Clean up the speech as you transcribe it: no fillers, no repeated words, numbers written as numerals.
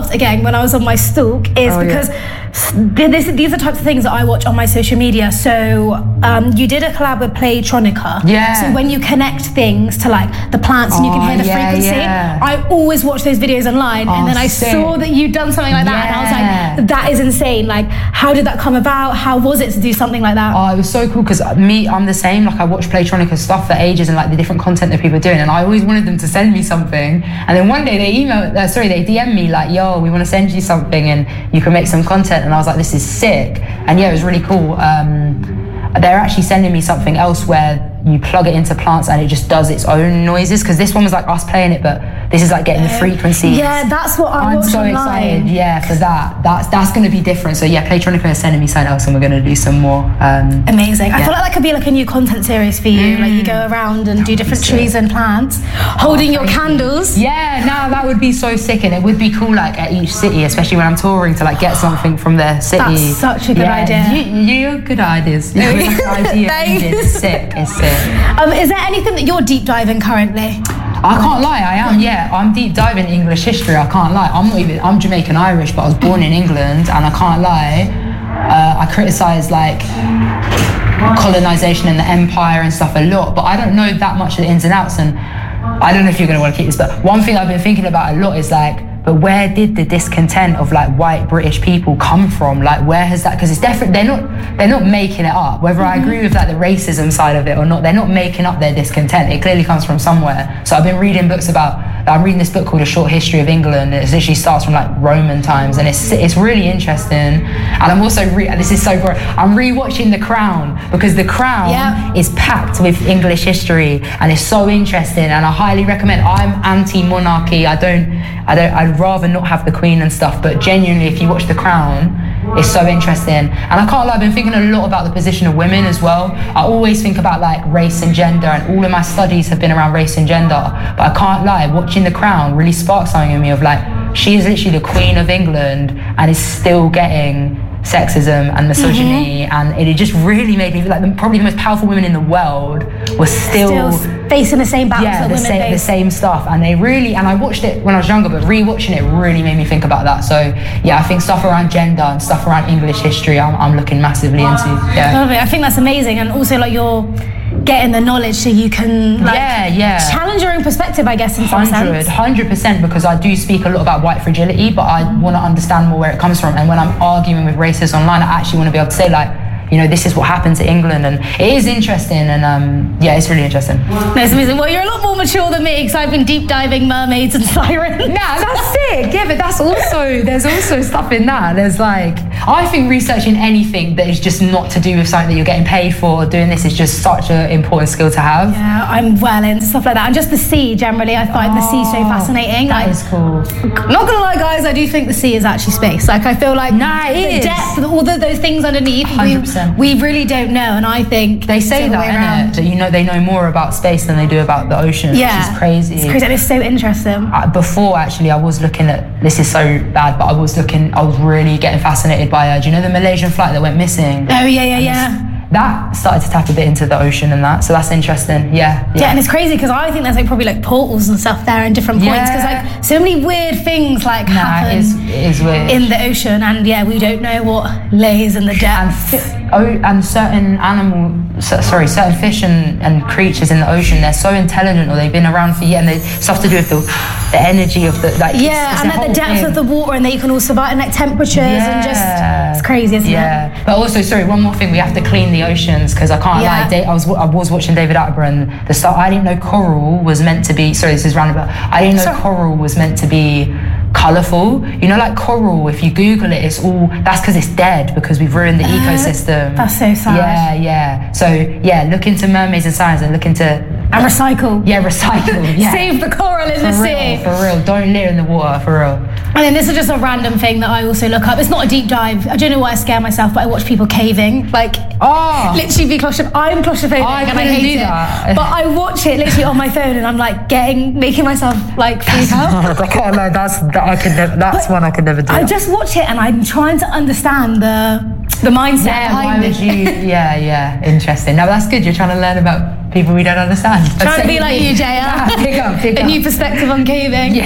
loved, again, when I was on my stalk, is because these are types of things that I watch on my social media. So you did a collab with Playtronica. Yeah. So when you connect things to like the plants and you can hear the frequency, I always watch those videos online, and then I saw that you'd done something like that, and I was like, that is insane. Like, how did that come about? How was it to do something like that? Oh, it was so cool, because I'm the same. Like, I watched Playtronica stuff for ages and like the different content that people are doing, and I always wanted them to send me something. And then one day they they DM'd me like, yo, we want to send you something and you can make some content. And I was like, this is sick. And yeah, it was really cool. They're actually sending me something else where you plug it into plants and it just does its own noises, because this one was like us playing it, but this is like getting the frequency. Yeah, that's what I'm so online. excited, for that. That's going to be different. So yeah, Playtronica is sending me something else, and we're going to do some more. Amazing. I feel like that could be like a new content series for you. Like, you go around and do different trees and plants, holding your candles. Yeah, no, that would be so sick, and it would be cool, like at each city, especially when I'm touring, to like get something from their city. That's such a good idea. You're good ideas. It's sick. It's sick. Is there anything that you're deep diving currently? I can't lie, I am, I'm deep diving English history, I can't lie. I'm Jamaican Irish, but I was born in England, and I can't lie, I criticise like colonisation and the empire and stuff a lot, but I don't know that much of the ins and outs, and I don't know if you're going to want to keep this, but one thing I've been thinking about a lot is like, but where did the discontent of like white British people come from? Like, where has that? Because it's definitely they're not making it up. Whether I agree with like the racism side of it or not, they're not making up their discontent. It clearly comes from somewhere. So I've been reading books about. I'm reading this book called A Short History of England. It literally starts from like Roman times, and it's really interesting. And I'm also this is so boring. I'm rewatching The Crown, because The Crown is packed with English history, and it's so interesting. And I highly recommend. I'm anti-monarchy. I'd rather not have the Queen and stuff, but genuinely, if you watch The Crown, it's so interesting. And I can't lie, I've been thinking a lot about the position of women as well. I always think about like race and gender, and all of my studies have been around race and gender, but I can't lie, watching The Crown really sparked something in me of like, she is literally the Queen of England and is still getting sexism and misogyny, and it just really made me feel like probably the most powerful women in the world were still facing the same battles the same stuff. And they really, and I watched it when I was younger, but rewatching it really made me think about that. So yeah, I think stuff around gender and stuff around English history I'm looking massively into. I think that's amazing, and also like you're getting the knowledge so you can challenge your own perspective, I guess, in some sense. 100%, because I do speak a lot about white fragility, but I want to understand more where it comes from. And when I'm arguing with racists online, I actually want to be able to say like, you know, this is what happened to England, and it is interesting, and it's really interesting. That's amazing. Well, you're a lot more mature than me, because I've been deep diving mermaids and sirens. Nah, that's sick. Yeah, but there's also stuff in that. There's like, I think researching anything that is just not to do with something that you're getting paid for, doing this is just such an important skill to have. Yeah, I'm well into stuff like that, and just the sea generally. I find the sea so fascinating. That is cool. Not gonna lie, guys, I do think the sea is actually space. Like, I feel like the depth, all those things underneath. 100%. We really don't know, and I think they say that, innit? That they know more about space than they do about the ocean, which is crazy. It's crazy, and it's so interesting. Before, actually, I was looking at, this is so bad, but I was really getting fascinated by, do you know the Malaysian flight that went missing? Oh, yeah. That started to tap a bit into the ocean and that, so that's interesting. Yeah, and it's crazy because I think there's like probably like portals and stuff there in different points, because like so many weird things like happen it is weird in the ocean, and we don't know what lays in the depths. And certain certain fish and creatures in the ocean, they're so intelligent, or they've been around for years, and they stuff to do with the energy of the like. Yeah, and like the depth of the water, and they can all survive, and like temperatures, and just it's crazy, isn't it? Yeah, but also, one more thing, we have to clean the oceans, because I can't lie. I was watching David Attenborough, and the start. I didn't know coral was meant to be. Sorry, this is random, but I didn't know coral was meant to be colourful. You know, like coral, if you Google it, it's all, that's because it's dead, because we've ruined the ecosystem. That's so sad. Yeah. So look into mermaids and science, and look into and recycle. Yeah, recycle. Yeah. Save the coral in the sea. For real. Don't litter in the water, for real. And then this is just a random thing that I also look up. It's not a deep dive. I don't know why I scare myself, but I watch people caving. Like, literally be claustrophobic. I'm claustrophobic and I hate it. But I watch it literally on my phone, and I'm like making myself like freak out. I can't lie, that's one I could never do. I just watch it, and I'm trying to understand the mindset behind it. Interesting. Now that's good. You're trying to learn about people we don't understand. Trying to be like you, Jaya. Pick up. A new perspective on caving.